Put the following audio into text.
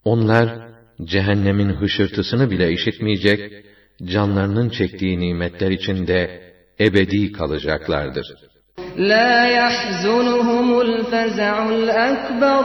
Onlar, cehennemin hışırtısını bile işitmeyecek, canlarının çektiği nimetler içinde ebedi kalacaklardır. لَا يَحْزُنُهُمُ الْفَزَعُ الْأَكْبَرُ